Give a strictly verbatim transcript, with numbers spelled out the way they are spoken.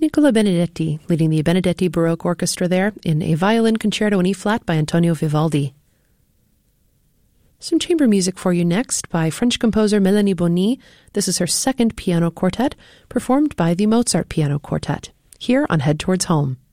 Nicola Benedetti leading the Benedetti Baroque Orchestra there in a violin concerto in E-flat by Antonio Vivaldi. Some chamber music for you next by French composer Mélanie Bonny. This is her second piano quartet, performed by the Mozart Piano Quartet, here on Head Towards Home.